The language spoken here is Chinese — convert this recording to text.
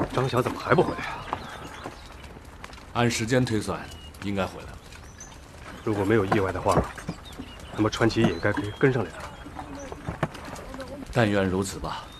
张霞怎么还不回来呀？ 按时间推算，应该回来了。 如果没有意外的话，那么传奇也该跟上来了。 但愿如此吧。